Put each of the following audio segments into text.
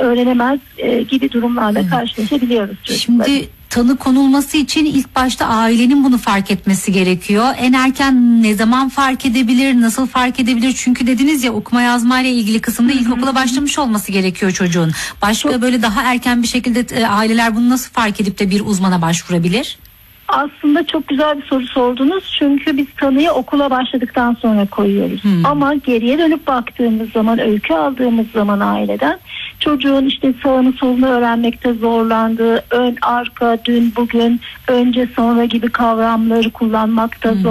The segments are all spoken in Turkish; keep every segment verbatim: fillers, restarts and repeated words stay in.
öğrenemez e, gibi durumlarla evet. karşılaşabiliyoruz çocuklar. Şimdi tanı konulması için ilk başta ailenin bunu fark etmesi gerekiyor. En erken ne zaman fark edebilir, nasıl fark edebilir? Çünkü dediniz ya, okuma yazma ile ilgili kısımda hı hı. ilkokula başlamış olması gerekiyor çocuğun. Başka Çok... böyle daha erken bir şekilde e, aileler bunu nasıl fark edip de bir uzmana başvurabilir? Aslında çok güzel bir soru sordunuz. Çünkü biz tanıyı okula başladıktan sonra koyuyoruz. Hmm. Ama geriye dönüp baktığımız zaman, öykü aldığımız zaman aileden çocuğun işte sağını solunu öğrenmekte zorlandığı, ön arka, dün bugün, önce sonra gibi kavramları kullanmakta hmm.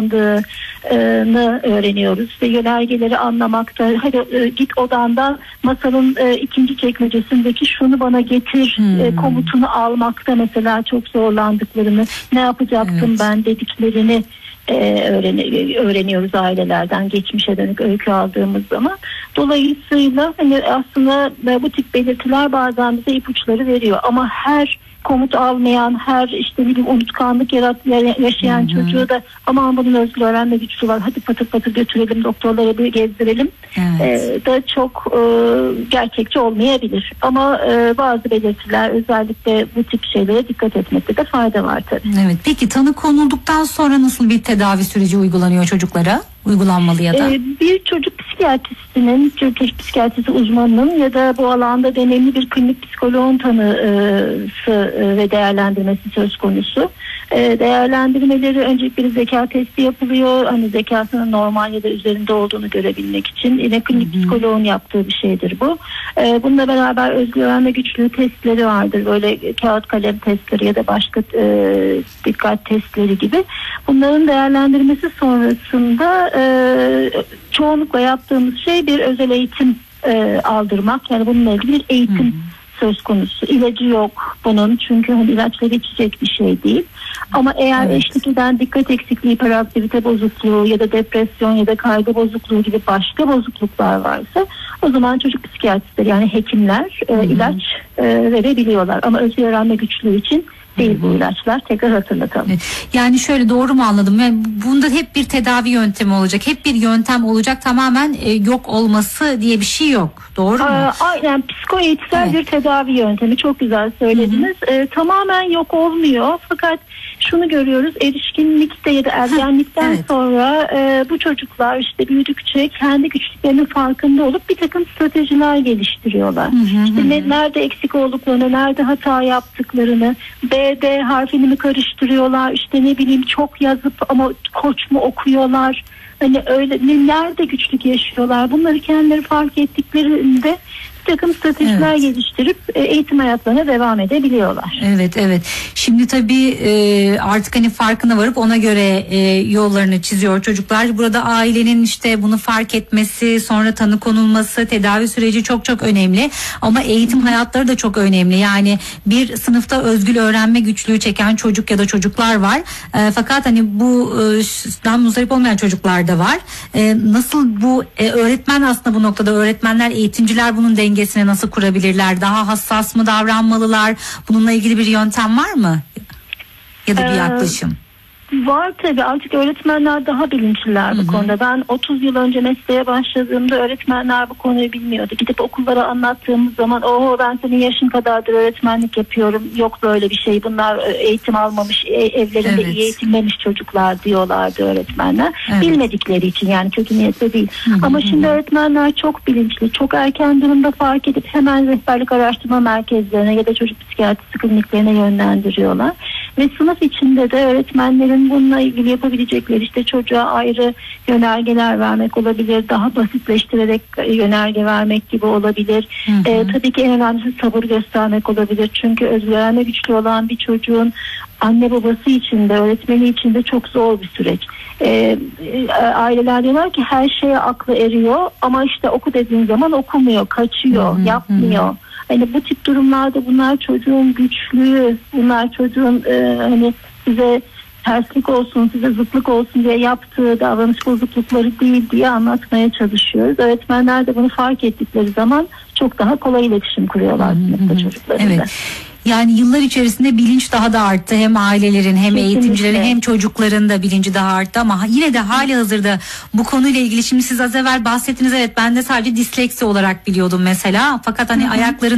zorlandığını öğreniyoruz. Ve yönergeleri anlamakta, hadi e, git odandan masanın e, ikinci çekmecesindeki şunu bana getir hmm. e, komutunu almakta mesela çok zorlandıklarını, ne yapacaktım evet. ben dediklerini e, öğren- öğreniyoruz ailelerden geçmişe dönük öykü aldığımız zaman. Dolayısıyla hani aslında bu tip belirtiler bazen bize ipuçları veriyor ama her komut almayan, her işte bir unutkanlık yarat yaşayan hı hı. çocuğu da aman bunun özgür öğrenme güçlüğü var, hadi patır patır götürelim doktorlara bir gezdirelim evet. e, da çok e, gerçekçi olmayabilir. Ama e, bazı belirtiler, özellikle bu tip şeylere dikkat etmekte de fayda var tabii. Evet. Peki tanı konulduktan sonra nasıl bir tedavi süreci uygulanıyor çocuklara? Uygulanmalı ya da? Ee, bir çocuk psikiyatristinin, çocuk psikiyatrisi uzmanının ya da bu alanda deneyimli bir klinik psikoloğun tanısı ve değerlendirmesi söz konusu. Ee, değerlendirmeleri öncelikle bir zeka testi yapılıyor. Hani zekasının normal ya da üzerinde olduğunu görebilmek için. Yine klinik Hı-hı. psikoloğun yaptığı bir şeydir bu. Ee, bununla beraber özgür öğrenme güçlüğü testleri vardır. Böyle kağıt kalem testleri ya da başka e, dikkat testleri gibi. Bunların değerlendirmesi sonrasında Ee, çoğunlukla yaptığımız şey bir özel eğitim e, aldırmak. Yani bununla ilgili bir eğitim hmm. söz konusu. İlacı yok bunun, çünkü hani ilaçları içecek bir şey değil. Ama eğer evet. eşlik eden dikkat eksikliği, hiperaktivite bozukluğu ya da depresyon ya da kaygı bozukluğu gibi başka bozukluklar varsa, o zaman çocuk psikiyatristleri, yani hekimler e, hmm. ilaç e, verebiliyorlar. Ama özgür öğrenme güçlüğü için değil bu ilaçlar. Tekrar hatırlatalım. Yani şöyle, doğru mu anladım? Yani bunda hep bir tedavi yöntemi olacak. Hep bir yöntem olacak. Tamamen e, yok olması diye bir şey yok. Doğru mu? Aynen. Psikoeğitsel evet. bir tedavi yöntemi. Çok güzel söylediniz. E, tamamen yok olmuyor. Fakat şunu görüyoruz. Erişkinlikte ya da ergenlikten evet. sonra e, bu çocuklar işte büyüdükçe kendi güçlüklerinin farkında olup bir takım stratejiler geliştiriyorlar. Hı hı, işte hı. Ne, nerede eksik olduklarını, nerede hata yaptıklarını, B, D harfini mi karıştırıyorlar, işte ne bileyim çok yazıp ama koç mu okuyorlar, hani öyle nerede güçlük yaşıyorlar, bunları kendileri fark ettiklerinde bir takım stratejiler evet. geliştirip eğitim hayatlarına devam edebiliyorlar. Evet evet. Şimdi tabii artık hani farkına varıp ona göre yollarını çiziyor çocuklar. Burada ailenin işte bunu fark etmesi, sonra tanı konulması, tedavi süreci çok çok önemli. Ama eğitim hayatları da çok önemli. Yani bir sınıfta özgür öğrenme güçlüğü çeken çocuk ya da çocuklar var. Fakat hani bu dan muzdarip olmayan çocuklar da var. Nasıl bu öğretmen aslında bu noktada, öğretmenler, eğitimciler bunun dengesini nasıl kurabilirler? Daha hassas mı davranmalılar? Bununla ilgili bir yöntem var mı? Ya da bir yaklaşım? Var tabii. Artık öğretmenler daha bilinçliler bu Hı-hı. konuda. Ben otuz yıl önce mesleğe başladığımda öğretmenler bu konuyu bilmiyordu. Gidip okullara anlattığımız zaman, oho ben senin yaşın kadardır öğretmenlik yapıyorum, yok böyle bir şey, bunlar eğitim almamış, evlerinde evet. iyi eğitilmemiş çocuklar diyorlardı öğretmenler. Evet. Bilmedikleri için, yani kötü niyetle değil. Hı-hı. Ama şimdi öğretmenler çok bilinçli. Çok erken durumda fark edip hemen rehberlik araştırma merkezlerine ya da çocuk psikiyatrisi kliniklerine yönlendiriyorlar. Ve sınıf içinde de öğretmenlerin bununla ilgili yapabilecekleri, işte çocuğa ayrı yönergeler vermek olabilir, daha basitleştirerek yönerge vermek gibi olabilir. Hı hı. Ee, tabii ki en önemlisi sabır göstermek olabilir. Çünkü özgür öğrenme güçlü olan bir çocuğun anne babası için de öğretmeni için de çok zor bir süreç. Ee, aileler diyorlar ki her şeye aklı eriyor ama işte oku dediğin zaman okumuyor, kaçıyor, hı hı, yapmıyor. Hı. Hani bu tip durumlarda bunlar çocuğun güçlüğü, bunlar çocuğun e, hani size terslik olsun, size zıtlık olsun diye yaptığı davranış bozuklukları değil diye anlatmaya çalışıyoruz. Öğretmenler de bunu fark ettikleri zaman çok daha kolay iletişim kuruyorlar sınıfta çocuklarıyla. Evet. Yani yıllar içerisinde bilinç daha da arttı. Hem ailelerin, hem Kesinlikle. eğitimcilerin, hem çocukların da bilinci daha arttı. Ama yine de hali hazırda bu konuyla ilgili, şimdi siz az evvel bahsettiniz, evet ben de sadece disleksi olarak biliyordum mesela. Fakat hani Hı-hı. ayakların